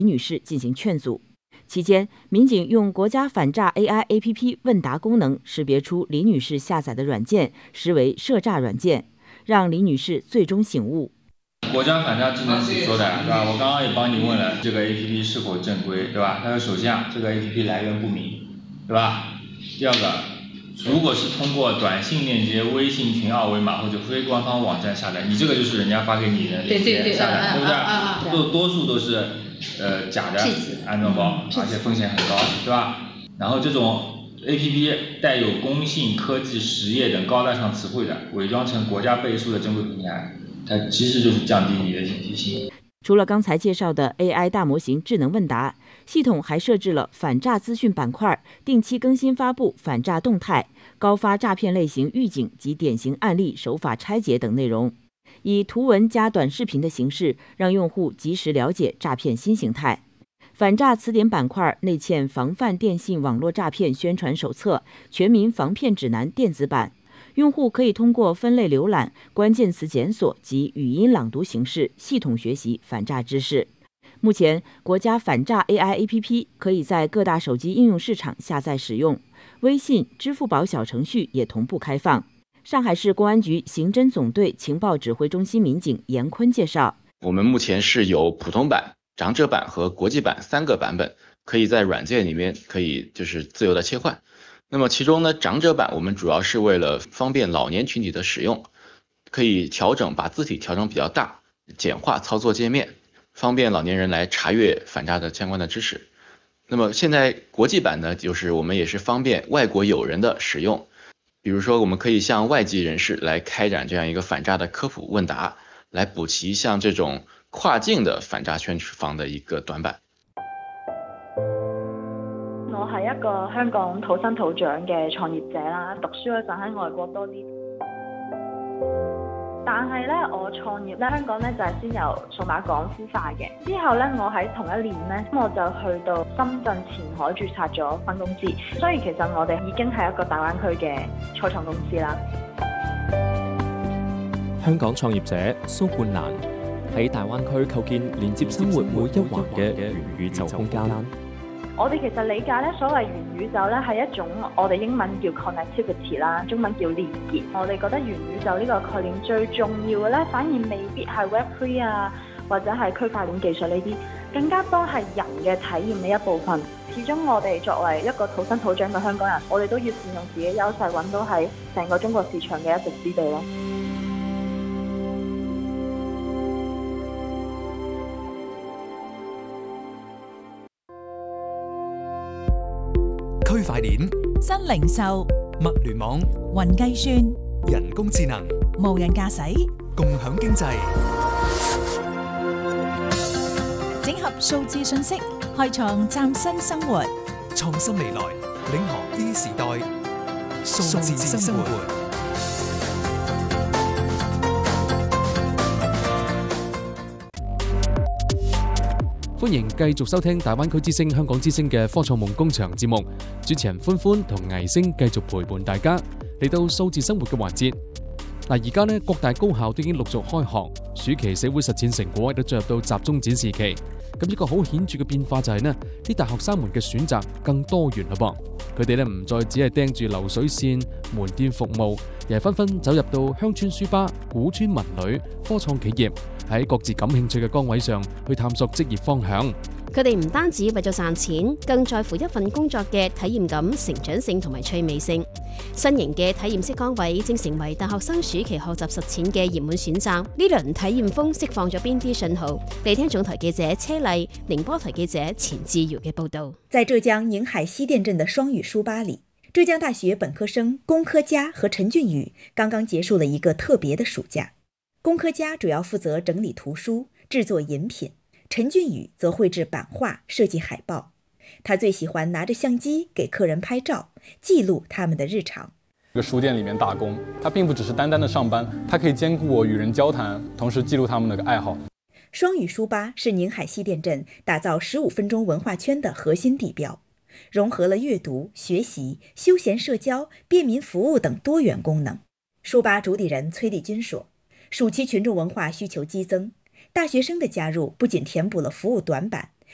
李女士进行劝阻。期间，民警用国家反诈 AI APP 问答功能识别出李女士下载的软件实为涉诈软件，让李女士最终醒悟。 国家反诈智能署说的，对吧？我刚刚也帮你问了，这个 APP 是否正规，对吧？他说，首先这个 APP 来源不明，对吧？第二个，如果是通过短信链接、微信群二维码或者非官方网站下载，你这个就是人家发给你的链接下载，对不对？多数都是假的安装包，而且风险很高，对吧？然后这种 APP 带有工信、科技、实业等高大上词汇的，伪装成国家背书的正规平台，它其实就是降低你的警惕性。 除了刚才介绍的 AI 大模型智能问答，系统还设置了反诈资讯板块，定期更新发布反诈动态、高发诈骗类型预警及典型案例手法拆解等内容，以图文加短视频的形式，让用户及时了解诈骗新形态。反诈词典板块内嵌防范电信网络诈骗宣传手册、全民防骗指南电子版，用户可以通过分类浏览、关键词检索及语音朗读形式系统学习反诈知识。目前，国家反诈 AI APP 可以在各大手机应用市场下载使用，微信、支付宝小程序也同步开放。上海市公安局刑侦总队情报指挥中心民警严坤介绍， 我们目前是有普通版、长者版和国际版3个版本，可以在软件里面可以就是自由的切换。那么其中呢，长者版我们主要是为了方便老年群体的使用，可以把字体调整比较大，简化操作界面，方便老年人来查阅反诈的相关的知识。那么现在国际版呢，就是我们也是方便外国友人的使用，比如说我们可以向外籍人士来开展这样一个反诈的科普问答，来补齐像这种跨境的反诈宣防的一个短板。 我係一個香港土生土長嘅創業者啦，讀書嗰陣喺外國多啲。但係咧，我創業咧，香港咧就係先由數碼港孵化嘅。之後咧，我喺同一年咧，我就去到深圳前海註冊咗分公司。所以其實我哋已經係一個大灣區嘅初創公司啦。 香港創業者蘇冠蘭喺大灣區構建連接生活每一環嘅元宇宙空間。 我哋其實理解咧，所謂元宇宙咧係一種我哋英文叫 connectivity 啦，中文叫連結。我哋覺得元宇宙呢個概念最重要嘅咧，反而未必係 Web3 啊，或者係區塊鏈技術呢啲，更加多係人嘅體驗嘅一部分。始終我哋作為一個土生土長嘅香港人，我哋都要善用自己優勢，揾到喺成個中國市場嘅一席之地咯。 區塊鏈、 新零售、 物聯網、 雲計算、 人工智能、 無人駕駛、 共享經濟， 整合數字信息，開創嶄新生活。 創新未來，領航 E 時代，數字生活。 歡迎繼續收聽大灣區之聲香港之聲嘅科創夢工場節目，主持人歡歡同倪星繼續陪伴大家嚟到數字生活嘅環節。而家呢，各大高校都已經陸續開學，暑期社會實踐成果亦都進入到集中展示期。咁一個好顯著嘅變化就係呢啲大學生們嘅選擇更多元啦噃。佢哋呢唔再只係盯住流水線門店服務，而係紛紛走入到鄉村書吧、古村文旅、科創企業，喺各自感興趣嘅崗位上去探索職業方向。 佢哋唔單止為咗賺錢，更在乎一份工作嘅體驗感、成長性同埋趣味性。新型嘅體驗式崗位正成為大學生暑期學習實踐嘅熱門選擇。呢輪體驗風釋放咗邊啲信號？嚟聽總台記者車麗、寧波台記者錢志堯嘅報導。 在浙江寧海西澱鎮的雙語書吧裡，浙江大學本科生龔科佳和陳俊宇剛剛結束了一個特別的暑假。龔科佳主要負責整理圖書、製作飲品，陳俊宇則繪製版畫、設計海報。他最喜歡拿着相機給客人拍照，記錄他們的日常。 這個書店裡面打工，它並不只是單單的上班，它可以兼顧我與人交談，同時記錄他們的個愛好。 雙語書吧是寧海西澱鎮打造15分鐘文化圈的核心地標，融合了閱讀、學習、休閒社交、便民服務等多元功能。書吧主理人崔麗君說，暑期群眾文化需求激增，大學生的加入不僅填補了服務短板，